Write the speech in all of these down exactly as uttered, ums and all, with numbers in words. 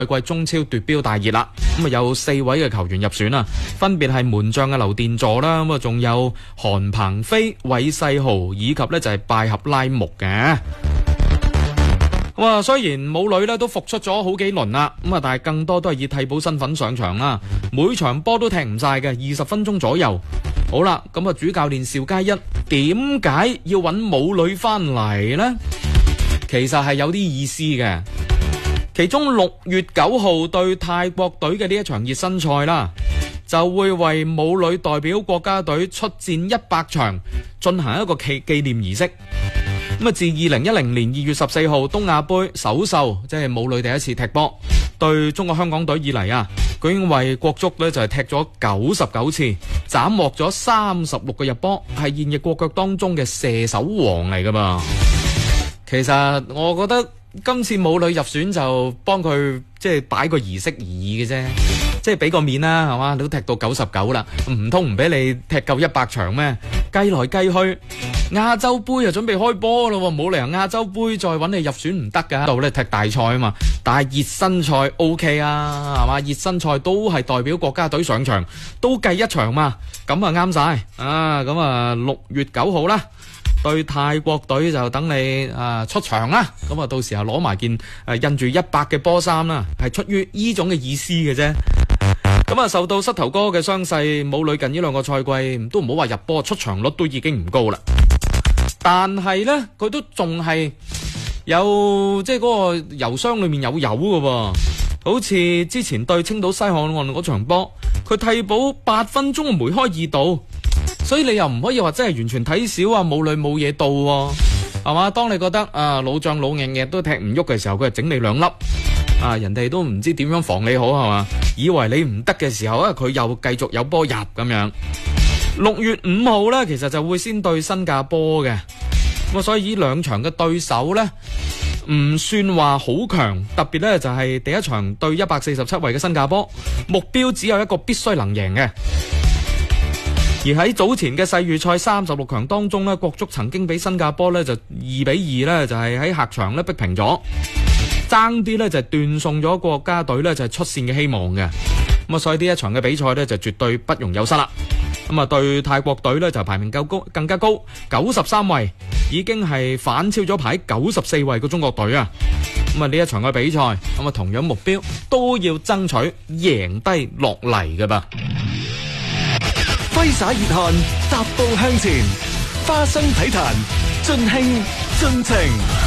季中超奪標大熱啦。咁啊有四位嘅球員入選啊，分別係門將嘅劉殿座啦，咁啊仲有韓鵬飛、韋世豪以及咧就係拜合拉木嘅。哇，雖然母女咧都復出咗好幾輪啦，咁啊但係更多都係以替補身份上場啦，每場波都踢唔晒嘅，二十分鐘左右。好啦，咁啊主教練邵佳一點解要揾母女翻嚟呢？其實係有啲意思嘅。其中六月九號對泰國隊嘅呢一場熱身賽啦，就會為母女代表國家隊出戰一百場，進行一個紀紀念儀式。咁啊，自二零一零年二月十四號東亞杯首秀，即係母女第一次踢波對中國香港隊以嚟啊，佢已經為國足呢就係踢咗九十九次，斬獲咗三十六個入波，係現役國腳當中嘅射手王嚟噶噃。其實我覺得今次母女入選就幫佢即係擺個儀式而已嘅啫，即係俾個面啦，係嘛？你都踢到九十九啦，唔通唔俾你踢夠一百場咩？計來計去，亞洲杯就準備開波咯，冇理由亞洲杯再揾你入選唔得噶。到咧踢大賽啊嘛，但係熱身賽 O K 啊，係嘛？熱身賽都係代表國家隊上場，都計一場嘛，咁啊啱晒啊！咁啊六月九號啦。對泰國隊就等你啊出場啦，咁啊到時候攞埋件誒印住一百嘅波衫啦，係出於呢種嘅意思嘅啫。咁啊受到膝頭哥嘅傷勢，母女近呢兩個賽季都唔好話入波，出場率都已經唔高啦。但係呢，佢都仲係有即係嗰個油箱裏面有油嘅喎，好似之前對青島西海岸嗰場波，佢替補八分鐘梅開二度。所以你又唔可以話真係完全睇少啊，母女冇嘢到喎，係嘛？當你覺得啊老將老硬嘅都踢唔喐嘅時候，佢係整你兩粒啊，人哋都唔知點樣防你好，係嘛？以為你唔得嘅時候啊，佢又繼續有波入咁樣。六月五號呢，其實就會先對新加坡嘅，咁所以呢兩場嘅對手呢，唔算話好強，特別呢，就係第一場對一百四十七位嘅新加坡，目標只有一個必須能贏嘅。而喺早前嘅世預賽三十六強當中呢，國足曾經俾新加坡呢就二比二呢就係喺客場呢逼平咗，爭啲呢就斷送咗國家隊呢就係出線嘅希望嘅。咁啊，所以呢一場嘅比賽呢就絕對不容有失啦。咁啊，對泰國隊呢就排名夠高，更加高，九十三位，已經係反超咗排九十四位嘅中國隊啊。咁啊，呢一場嘅比賽，咁啊同樣目標都要爭取贏低落嚟嘅噃。 揮灑熱汗，踏步向前，花生體壇，盡興盡情。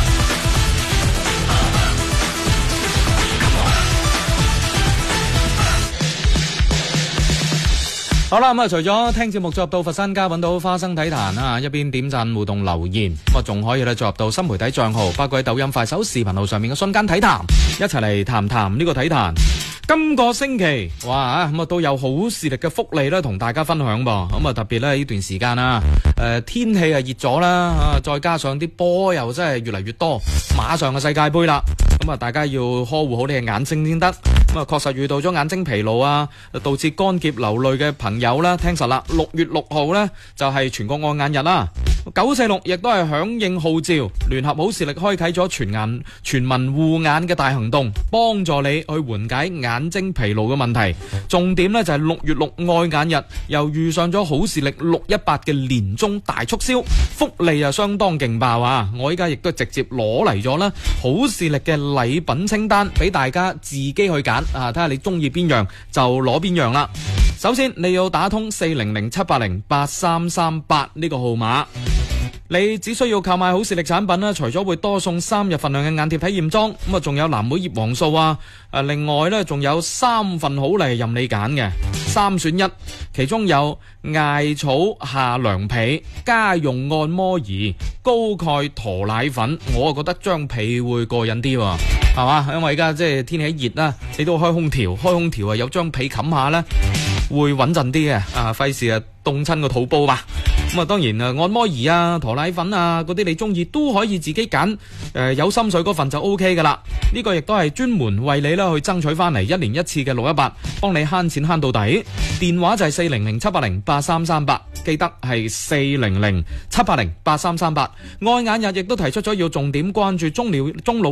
好啦，咁啊，除咗聽節目進入到佛山家揾到花生體壇啊，一邊點讚互動留言，咁啊，仲可以咧進入到新媒體賬號，包括喺抖音、快手、視頻號上面嘅瞬間體壇，一齊嚟談談呢個體壇。今個星期，哇咁啊都有好視力嘅福利咧，同大家分享噃。咁啊特別咧呢段時間啊，誒、呃、天氣啊熱咗啦，啊再加上啲波又真係越嚟越多，馬上嘅世界盃啦，咁啊大家要呵護好你嘅眼睛先得。咁啊確實遇到咗眼睛疲勞啊，導致乾澀流淚嘅朋友啦，聽實啦，六月六號呢就係、是、全國愛眼日啦。九四六亦都係響應號召，聯合好視力開啟咗全眼全民護眼嘅大行動，幫助你去緩解眼睛疲勞嘅問題。重點呢就係六月六愛眼日，又遇上咗好視力六一八嘅年終大促銷，福利啊相當勁爆啊！我依家亦都直接攞嚟咗啦，好視力嘅禮品清單俾大家自己去揀啊，睇下你中意邊樣就攞邊樣啦。首先你要打通四零零七八零八三三八呢個號碼。你只需要購買好視力產品啦，除咗會多送三日份量嘅眼貼體驗裝，咁啊仲有藍莓葉黃素啊，誒另外咧仲有三份好禮任你揀嘅，三選一，其中有艾草下涼被、家用按摩儀、高鈣駝奶粉，我啊覺得張被會過癮啲喎，係嘛？因為而家即係天氣熱啦，你都開空調，開空調啊有張被冚下咧，會穩陣啲嘅，啊費事啊凍親個肚煲吧。咁啊，當然啊，按摩儀啊、駝奶粉啊嗰啲你中意都可以自己揀，誒、呃、有心水嗰份就 O K 噶啦。呢、這個亦都係專門為你啦去爭取翻嚟一年一次嘅六一八，幫你慳錢慳到底。電話就係四零零七八零八三三八，記得係四零零七八零八三三八。愛眼日亦都提出咗要重點關注中了中老